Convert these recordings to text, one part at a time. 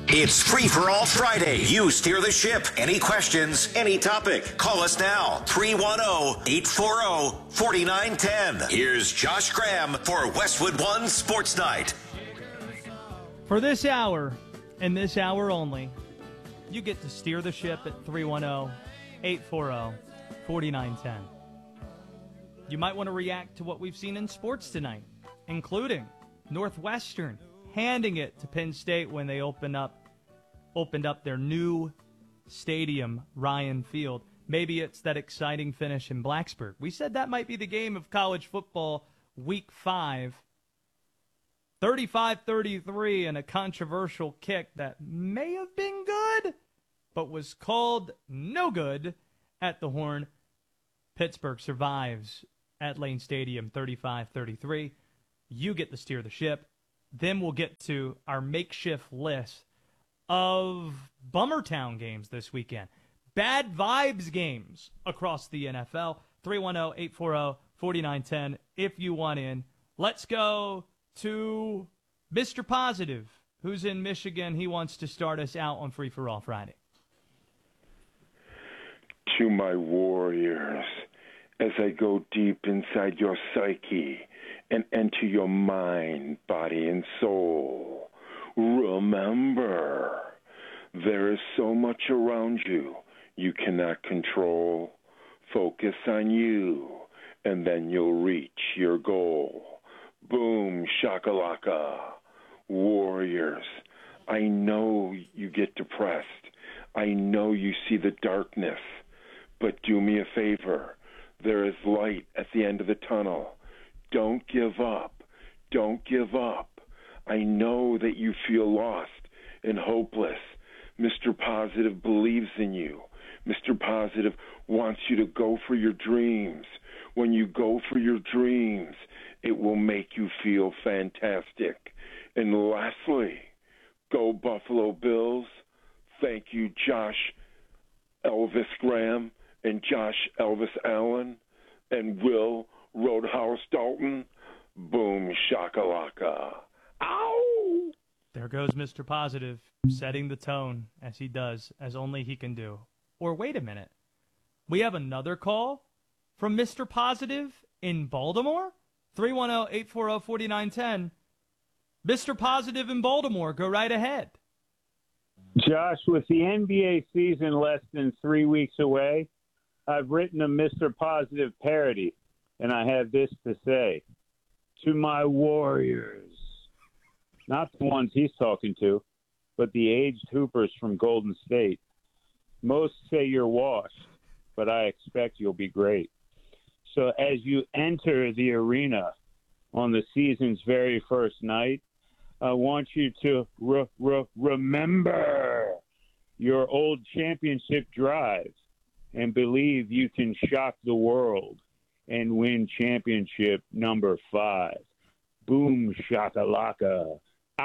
It's Free for All Friday. You steer the ship. Any questions, any topic. Call us now. 310-840-4910. Here's Josh Graham for Westwood One Sports Night. For this hour, and this hour only, you get to steer the ship at 310-840-4910. You might want to react to what we've seen in sports tonight, including Northwestern handing it to Penn State when they opened up their new stadium, Ryan Field. Maybe it's that exciting finish in Blacksburg. We said that might be the game of college football week 5. 35-33 and a controversial kick that may have been good, but was called no good at the Horn. Pittsburgh survives at Lane Stadium 35-33. You get to steer the ship. Then we'll get to our makeshift list of Bummertown games this weekend. Bad vibes games across the NFL. 310-840-4910 if you want in. Let's go to Mr. Positive, who's in Michigan. He wants to start us out on Free for All Friday. To my warriors, as I go deep inside your psyche and enter your mind, body, and soul, remember, there is so much around you you cannot control. Focus on you, and then you'll reach your goal. Boom, shakalaka. Warriors, I know you get depressed. I know you see the darkness. But do me a favor. There is light at the end of the tunnel. Don't give up. Don't give up. I know that you feel lost and hopeless. Mr. Positive believes in you. Mr. Positive wants you to go for your dreams. When you go for your dreams, it will make you feel fantastic. And lastly, go Buffalo Bills. Thank you, Josh Elvis Graham and Josh Elvis Allen and Will Roadhouse Dalton. Boom, shakalaka. Ow! There goes Mr. Positive, setting the tone as he does, as only he can do. Or wait a minute. We have another call from Mr. Positive in Baltimore? 310-840-4910. Mr. Positive in Baltimore, go right ahead. Josh, with the NBA season less than 3 weeks away, I've written a Mr. Positive parody, and I have this to say. To my warriors, not the ones he's talking to, but the aged hoopers from Golden State. Most say you're washed, but I expect you'll be great. So as you enter the arena on the season's very first night, I want you to remember your old championship drive and believe you can shock the world and win championship number 5. Boom, shakalaka.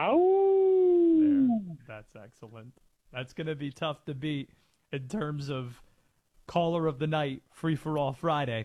Ow! There. That's excellent. That's going to be tough to beat in terms of caller of the night, Free for All Friday.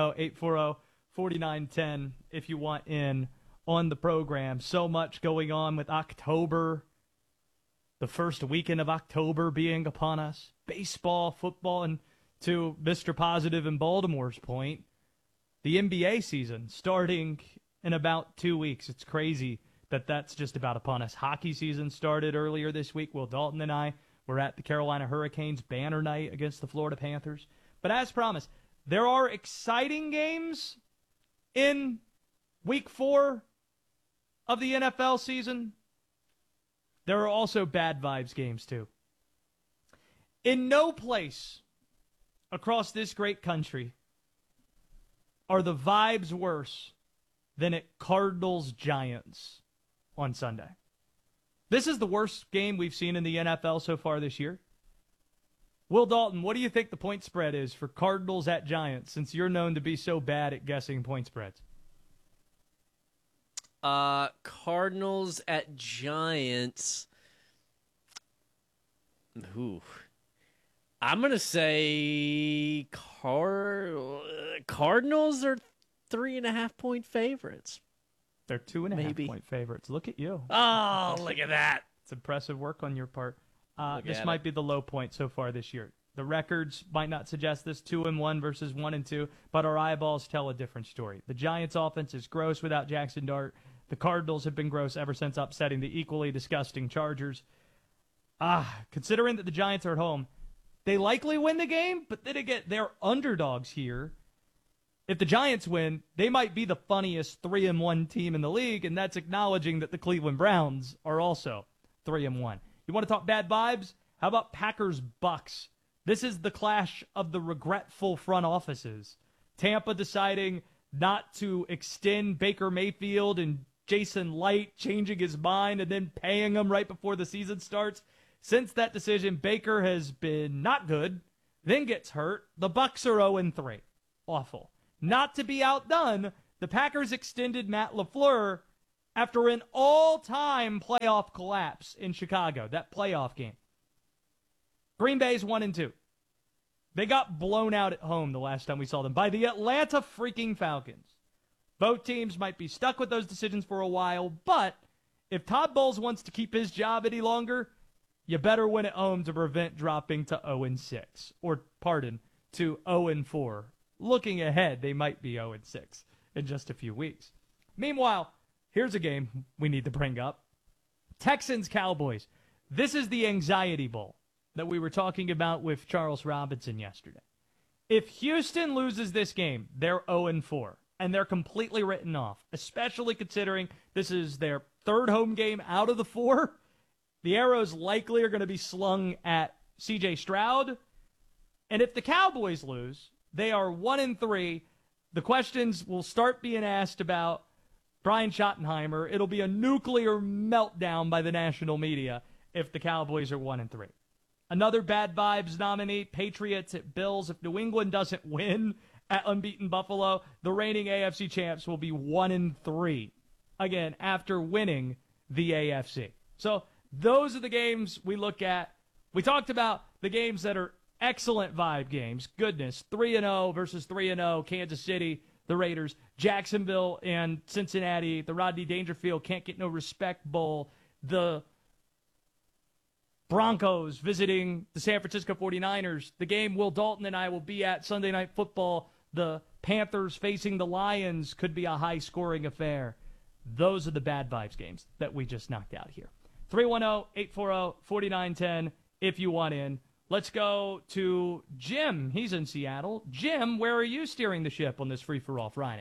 310-840-4910 if you want in on the program. So much going on with October, the first weekend of October being upon us. Baseball, football, and to Mr. Positive in Baltimore's point, the NBA season starting in about 2 weeks. It's crazy that that's just about upon us. Hockey season started earlier this week. Will Dalton and I were at the Carolina Hurricanes banner night against the Florida Panthers. But as promised, there are exciting games in week 4 of the NFL season. There are also bad vibes games too. In no place across this great country are the vibes worse than at Cardinals-Giants on Sunday. This is the worst game we've seen in the NFL so far this year. Will Dalton, what do you think the point spread is for Cardinals at Giants, since you're known to be so bad at guessing point spreads? Cardinals at Giants. Ooh. I'm going to say Cardinals are 3.5-point favorites. They're 2.5-point favorites. Look at you. Oh, look at that. It's impressive work on your part. Look This at might it. be the low point so far this year. The records might not suggest this, 2-1 versus 1-2, but our eyeballs tell a different story. The Giants' offense is gross without Jackson Dart. The Cardinals have been gross ever since upsetting the equally disgusting Chargers. Considering that the Giants are at home, they likely win the game, but then again, they're underdogs here. If the Giants win, they might be the funniest 3-1 team in the league, and that's acknowledging that the Cleveland Browns are also 3-1. You want to talk bad vibes? How about Packers-Bucks? This is the clash of the regretful front offices. Tampa deciding not to extend Baker Mayfield and Jason Light changing his mind and then paying him right before the season starts. Since that decision, Baker has been not good, then gets hurt. The Bucks are 0-3. Awful. Not to be outdone, the Packers extended Matt LaFleur after an all-time playoff collapse in Chicago, that playoff game. Green Bay's 1-2. They got blown out at home the last time we saw them by the Atlanta freaking Falcons. Both teams might be stuck with those decisions for a while, but if Todd Bowles wants to keep his job any longer, you better win at home to prevent dropping to 0-6. To 0-4. Looking ahead, they might be 0-6 in just a few weeks. Meanwhile, here's a game we need to bring up. Texans-Cowboys. This is the anxiety bowl that we were talking about with Charles Robinson yesterday. If Houston loses this game, they're 0-4, and they're completely written off, especially considering this is their third home game out of the 4. The arrows likely are going to be slung at C.J. Stroud. And if the Cowboys lose, they are 1-3. The questions will start being asked about Brian Schottenheimer. It'll be a nuclear meltdown by the national media if the Cowboys are 1-3. Another bad vibes nominee, Patriots at Bills. If New England doesn't win at unbeaten Buffalo, the reigning AFC champs will be 1-3. Again, after winning the AFC. So those are the games we look at. We talked about the games that are excellent vibe games. Goodness, 3-0 versus 3-0, Kansas City, the Raiders, Jacksonville and Cincinnati, the Rodney Dangerfield Can't Get No Respect Bowl, the Broncos visiting the San Francisco 49ers, the game Will Dalton and I will be at Sunday Night Football, the Panthers facing the Lions could be a high-scoring affair. Those are the bad vibes games that we just knocked out here. 310-840-4910 if you want in. Let's go to Jim. He's in Seattle. Jim, where are you steering the ship on this free-for-all Friday?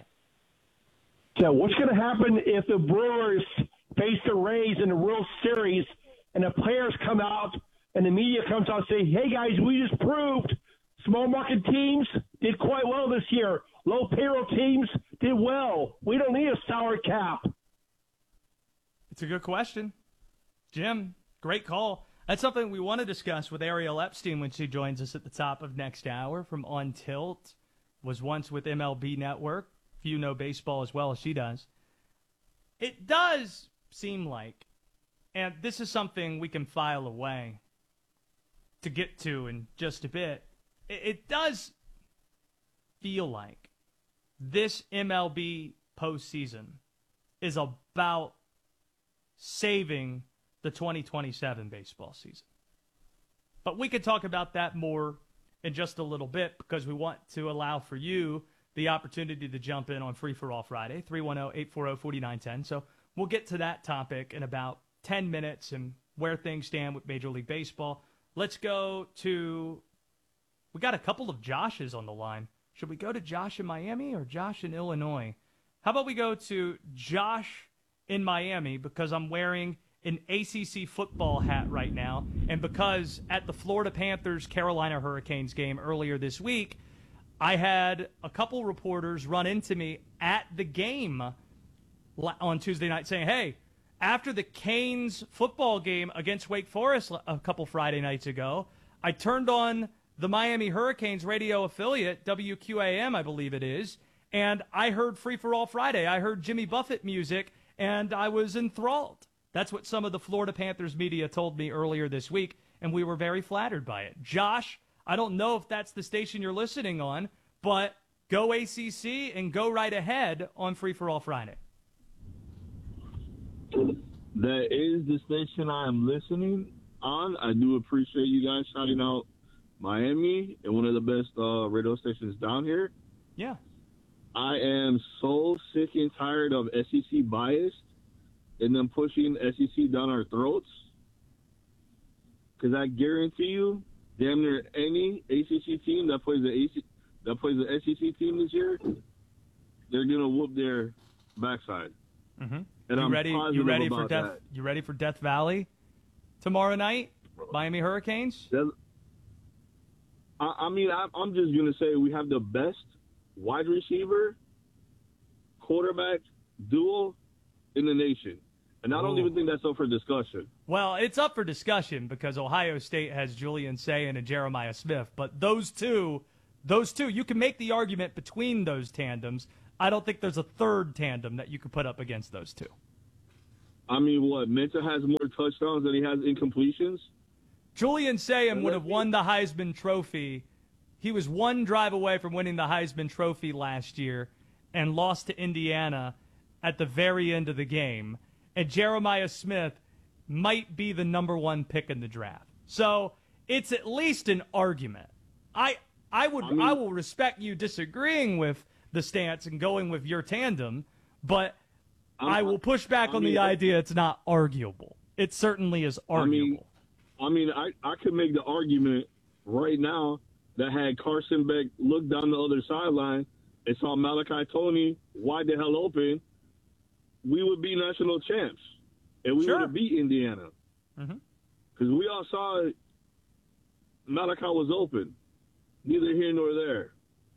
So what's going to happen if the Brewers face the Rays in the World Series and the players come out and the media comes out and say, hey, guys, we just proved small market teams did quite well this year. Low payroll teams did well. We don't need a salary cap. It's a good question. Jim, great call. That's something we want to discuss with Ariel Epstein when she joins us at the top of next hour from On Tilt. Was once with MLB Network. Few know baseball as well as she does. It does seem like, and this is something we can file away to get to in just a bit, it does feel like this MLB postseason is about saving the 2027 baseball season. But we could talk about that more in just a little bit because we want to allow for you the opportunity to jump in on Free for All Friday, 310-840-4910. So we'll get to that topic in about 10 minutes and where things stand with Major League Baseball. Let's go to, we got a couple of Joshes on the line. Should we go to Josh in Miami or Josh in Illinois? How about we go to Josh in Miami because I'm wearing an ACC football hat right now, and because at the Florida Panthers-Carolina Hurricanes game earlier this week, I had a couple reporters run into me at the game on Tuesday night saying, hey, after the Canes football game against Wake Forest a couple Friday nights ago, I turned on the Miami Hurricanes radio affiliate, WQAM, I believe it is, and I heard Free for All Friday. I heard Jimmy Buffett music, and I was enthralled. That's what some of the Florida Panthers media told me earlier this week, and we were very flattered by it. Josh, I don't know if that's the station you're listening on, but go ACC and go right ahead on Free for All Friday. That is the station I am listening on. I do appreciate you guys shouting out Miami and one of the best radio stations down here. Yeah. I am so sick and tired of SEC bias and them pushing SEC down our throats. Because I guarantee you, damn near any ACC team that plays the SEC team this year, they're gonna whoop their backside. Mm-hmm. And I'm You ready for about Death? that. You ready for Death Valley tomorrow night? Miami Hurricanes. I'm just gonna say we have the best wide receiver, quarterback duo in the nation, and I don't even think that's up for discussion. Well, it's up for discussion because Ohio State has Julian Sayin and Jeremiah Smith, but those two, you can make the argument between those tandems. I don't think there's a third tandem that you could put up against those two. I mean, what? Menta has more touchdowns than he has incompletions? Julian Sayin would have won the Heisman Trophy. He was one drive away from winning the Heisman Trophy last year and lost to Indiana at the very end of the game. And Jeremiah Smith might be the number one pick in the draft. So it's at least an argument. I will respect you disagreeing with the stance and going with your tandem, but I will push back on the idea it's not arguable. It certainly is arguable. I could make the argument right now that had Carson Beck looked down the other sideline and saw Malachi Tony wide the hell open, we would be national champs. And we would have beat Indiana. Because we all saw Malachi was open. Neither here nor there.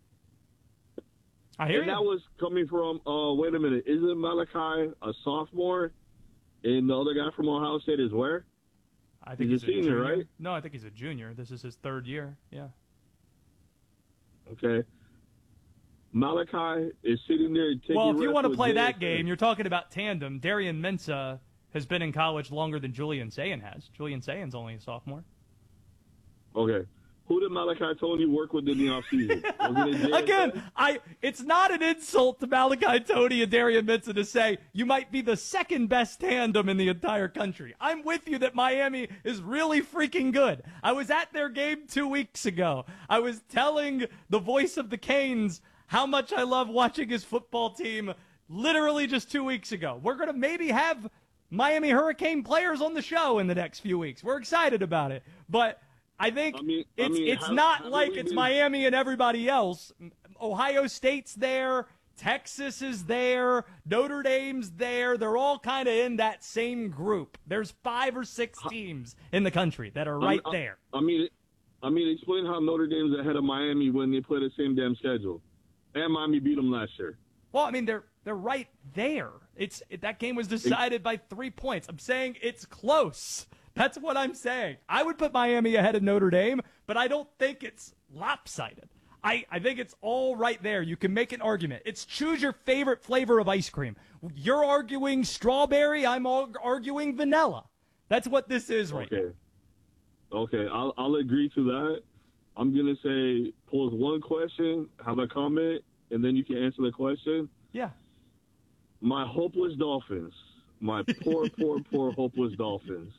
I hear and you. that was coming from, wait a minute, isn't Malachi a sophomore and the other guy from Ohio State is where? I think he's a senior, junior. right? No, I think he's a junior. This is his third year. Yeah. Okay. Malachi is sitting there taking Well, if you reps want to with play that JSN. game, you're talking about tandem. Darian Mensah has been in college longer than Julian Sayin has. Julian Sayin's only a sophomore. Okay. Who did Malachi Tony work with in the offseason? Was it JSN? Again, it's not an insult to Malachi Tony and Darian Mensah to say you might be the second best tandem in the entire country. I'm with you that Miami is really freaking good. I was at their game 2 weeks ago. I was telling the voice of the Canes how much I love watching his football team literally just 2 weeks ago. We're going to maybe have Miami Hurricane players on the show in the next few weeks. We're excited about it. But I think it's not like it's Miami and everybody else. Ohio State's there. Texas is there. Notre Dame's there. They're all kind of in that same group. There's 5 or 6 teams in the country that are right there. I mean, explain how Notre Dame's ahead of Miami when they play the same damn schedule. And Miami beat them last year. Well, I mean, they're right there. That game was decided by 3 points. I'm saying it's close. That's what I'm saying. I would put Miami ahead of Notre Dame, but I don't think it's lopsided. I think it's all right there. You can make an argument. It's choose your favorite flavor of ice cream. You're arguing strawberry. I'm arguing vanilla. That's what this is right now. Okay, I'll agree to that. I'm going to say pose one question, have a comment, and then you can answer the question. Yeah. My hopeless Dolphins. My poor, poor hopeless Dolphins.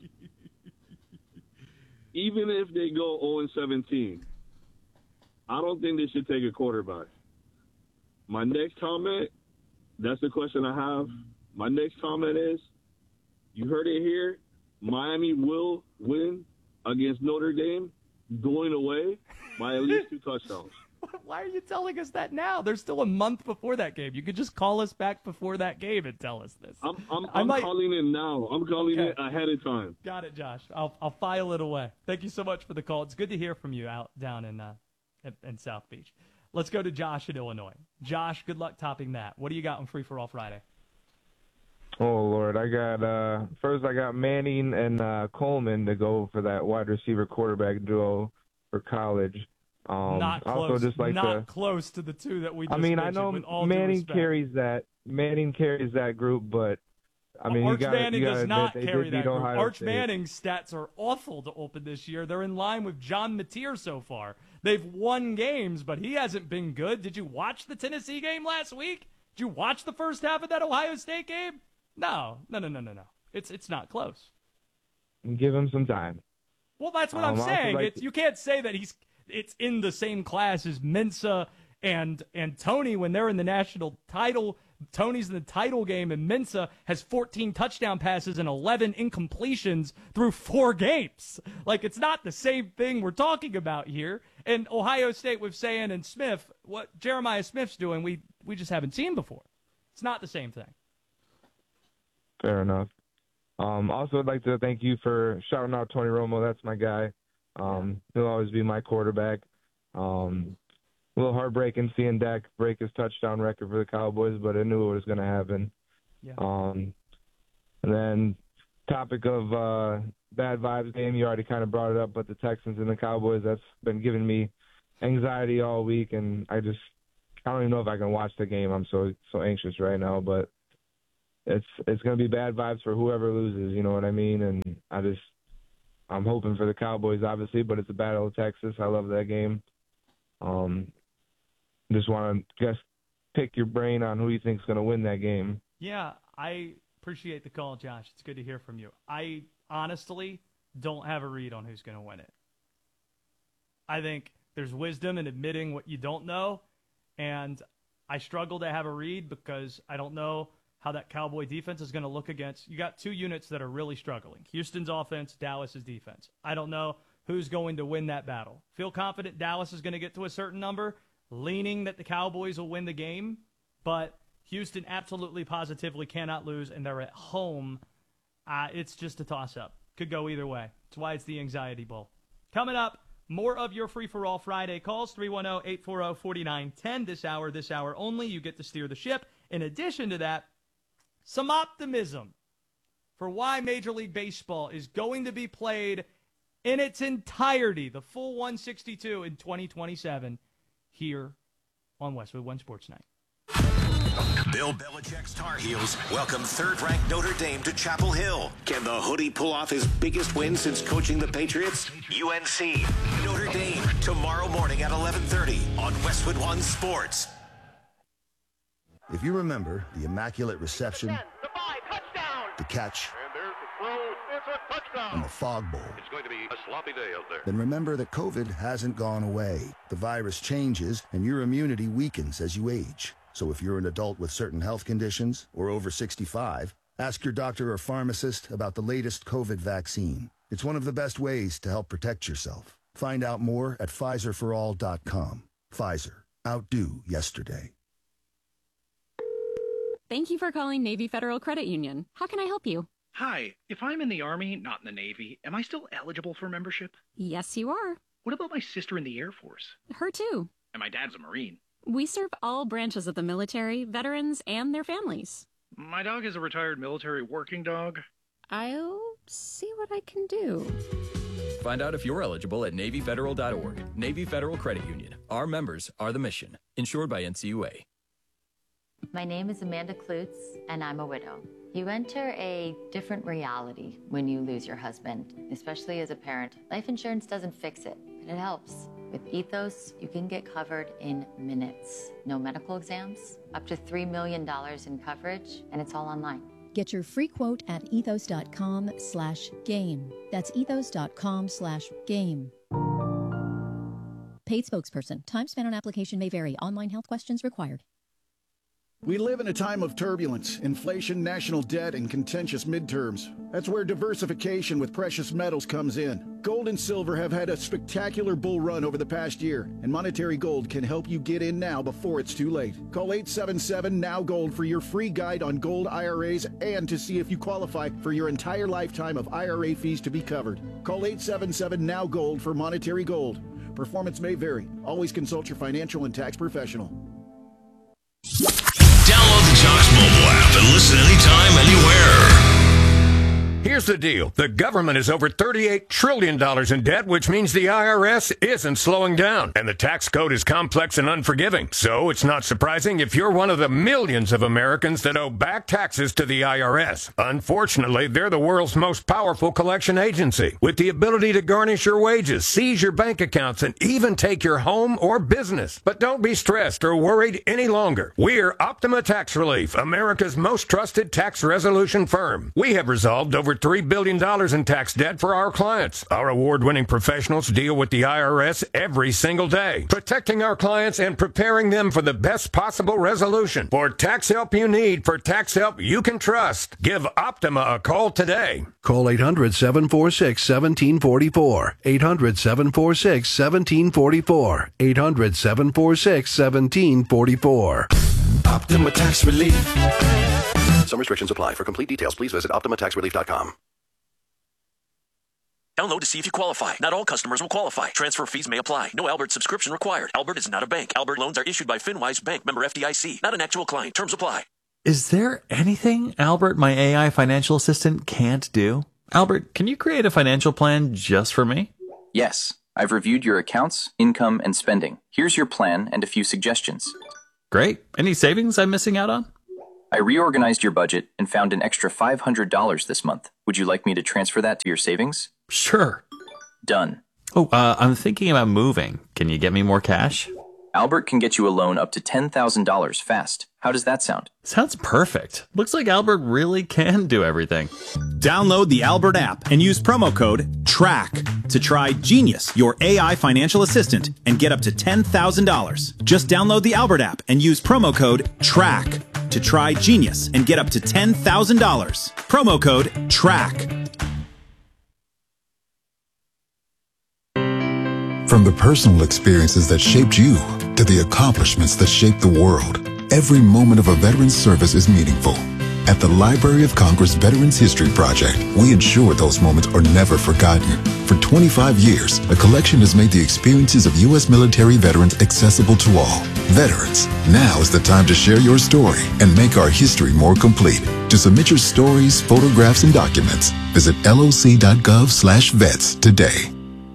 Even if they go 0-17, I don't think they should take a quarterback. My next comment, that's the question I have. My next comment is, you heard it here, Miami will win against Notre Dame going away by at least 2 touchdowns. Why are you telling us that now? There's still a month before that game. You could just call us back before that game and tell us this. I'm calling it now. I'm calling it ahead of time. Got it, Josh. I'll file it away. Thank you so much for the call. It's good to hear from you down in South Beach. Let's go to Josh in Illinois. Josh, good luck topping that. What do you got on Free for All Friday? Oh Lord, I got Manning and Coleman to go for that wide receiver quarterback duo for college. Not close. Also just like close to the 2 that we just I mentioned, know with all Manning due carries that group, but I mean, Arch Manning does not carry that group. Arch State. Manning's stats are awful to open this year. They're in line with John Mateer so far. They've won games, but he hasn't been good. Did you watch the Tennessee game last week? Did you watch the first half of that Ohio State game? No. It's not close. Give him some time. Well, that's what I'm saying. You can't say that it's in the same class as Mensah and Tony when they're in the national title. Tony's in the title game, and Mensah has 14 touchdown passes and 11 incompletions through 4 games. Like, it's not the same thing we're talking about here. And Ohio State with Sayin and Smith, what Jeremiah Smith's doing, we just haven't seen before. It's not the same thing. Fair enough. Also, I'd like to thank you for shouting out Tony Romo. That's my guy. He'll always be my quarterback. A little heartbreaking seeing Dak break his touchdown record for the Cowboys, but I knew it was going to happen. Yeah. And then topic of bad vibes game, you already kind of brought it up, but the Texans and the Cowboys, that's been giving me anxiety all week, and I don't even know if I can watch the game. I'm so anxious right now, but it's going to be bad vibes for whoever loses, you know what I mean? And I'm hoping for the Cowboys, obviously, but it's a battle of Texas. I love that game. Just want to pick your brain on who you think's going to win that game. Yeah, I appreciate the call, Josh. It's good to hear from you. I honestly don't have a read on who's going to win it. I think there's wisdom in admitting what you don't know, and I struggle to have a read because I don't know how that Cowboy defense is going to look against. You got 2 units that are really struggling. Houston's offense, Dallas's defense. I don't know who's going to win that battle. Feel confident Dallas is going to get to a certain number, leaning that the Cowboys will win the game, but Houston absolutely positively cannot lose, and they're at home. It's just a toss-up. Could go either way. That's why it's the Anxiety Bowl. Coming up, more of your Free-for-All Friday calls, 310-840-4910. This hour only. You get to steer the ship. In addition to that, some optimism for why Major League Baseball is going to be played in its entirety, the full 162 in 2027, here on Westwood One Sports Night. Bill Belichick's Tar Heels welcome third-ranked Notre Dame to Chapel Hill. Can the Hoodie pull off his biggest win since coaching the Patriots? UNC, Notre Dame, tomorrow morning at 11:30 on Westwood One Sports. If you remember the immaculate reception, the catch, and the fog bowl, it's going to be a sloppy day out there. Then remember that COVID hasn't gone away. The virus changes, and your immunity weakens as you age. So if you're an adult with certain health conditions or over 65, ask your doctor or pharmacist about the latest COVID vaccine. It's one of the best ways to help protect yourself. Find out more at PfizerForAll.com. Pfizer. Outdo yesterday. Thank you for calling Navy Federal Credit Union. How can I help you? Hi, if I'm in the Army, not in the Navy, am I still eligible for membership? Yes, you are. What about my sister in the Air Force? Her too. And my dad's a Marine. We serve all branches of the military, veterans, and their families. My dog is a retired military working dog. I'll see what I can do. Find out if you're eligible at NavyFederal.org. Navy Federal Credit Union. Our members are the mission. Insured by NCUA. My name is Amanda Klutz, and I'm a widow. You enter a different reality when you lose your husband, especially as a parent. Life insurance doesn't fix it, but it helps. With Ethos, you can get covered in minutes. No medical exams, up to $3 million in coverage, and it's all online. Get your free quote at ethos.com/game. That's ethos.com/game. Paid spokesperson. Time spent on application may vary. Online health questions required. We live in a time of turbulence, inflation, national debt, and contentious midterms. That's where diversification with precious metals comes in. Gold and silver have had a spectacular bull run over the past year, and Monetary Gold can help you get in now before it's too late. Call 877-NOW-GOLD for your free guide on gold IRAs and to see if you qualify for your entire lifetime of IRA fees to be covered. Call 877-NOW-GOLD for Monetary Gold. Performance may vary. Always consult your financial and tax professional. Download the Talks mobile app and listen anytime, anywhere. Here's the deal. The government is over $38 trillion in debt, which means the IRS isn't slowing down. And the tax code is complex and unforgiving. So it's not surprising if you're one of the millions of Americans that owe back taxes to the IRS. Unfortunately, they're the world's most powerful collection agency, with the ability to garnish your wages, seize your bank accounts, and even take your home or business. But don't be stressed or worried any longer. We're Optima Tax Relief, America's most trusted tax resolution firm. We have resolved over $3 billion in tax debt for our clients. Our award-winning professionals deal with the IRS every single day, protecting our clients and preparing them for the best possible resolution. For tax help you need, for tax help you can trust, give Optima a call today. Call 800-746-1744. 800-746-1744. 800-746-1744. Optima Tax Relief. Some restrictions apply. For complete details, please visit OptimaTaxRelief.com. Download to see if you qualify. Not all customers will qualify. Transfer fees may apply. No Albert subscription required. Albert is not a bank. Albert loans are issued by FinWise Bank, member FDIC. Not an actual client. Terms apply. Is there anything Albert, my AI financial assistant, can't do? Albert, can you create a financial plan just for me? Yes. I've reviewed your accounts, income, and spending. Here's your plan and a few suggestions. Great. Any savings I'm missing out on? I reorganized your budget and found an extra $500 this month. Would you like me to transfer that to your savings? Sure. Done. Oh, I'm thinking about moving. Can you get me more cash? Albert can get you a loan up to $10,000 fast. How does that sound? Sounds perfect. Looks like Albert really can do everything. Download the Albert app and use promo code TRACK to try Genius, your AI financial assistant, and get up to $10,000. Just download the Albert app and use promo code TRACK to try Genius and get up to $10,000. Promo code TRACK. From the personal experiences that shaped you to the accomplishments that shaped the world, every moment of a veteran's service is meaningful. At the Library of Congress Veterans History Project, we ensure those moments are never forgotten. For 25 years, the collection has made the experiences of U.S. military veterans accessible to all. Veterans, now is the time to share your story and make our history more complete. To submit your stories, photographs, and documents, visit loc.gov/vets today.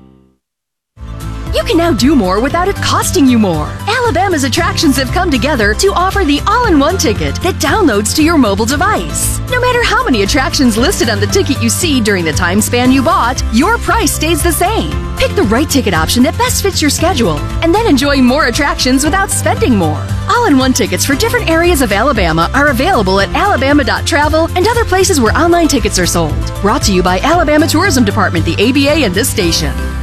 You can now do more without it costing you more. Alabama's attractions have come together to offer the all-in-one ticket that downloads to your mobile device. No matter how many attractions listed on the ticket you see during the time span you bought, your price stays the same. Pick the right ticket option that best fits your schedule, and then enjoy more attractions without spending more. All-in-one tickets for different areas of Alabama are available at alabama.travel and other places where online tickets are sold. Brought to you by Alabama Tourism Department, the ABA, and this station.